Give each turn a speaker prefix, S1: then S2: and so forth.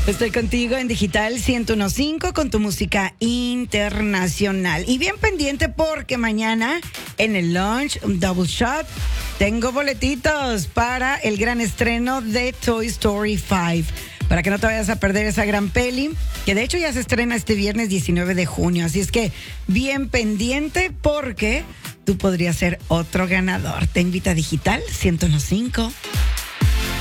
S1: Estoy contigo en Digital 101.5 con tu música internacional. Y bien pendiente porque mañana en el Lunch Double Shot tengo boletitos para el gran estreno de Toy Story 5. Para que no te vayas a perder esa gran peli, que de hecho ya se estrena este viernes 19 de junio. Así es que bien pendiente porque tú podrías ser otro ganador. Te invita a Digital 101.5.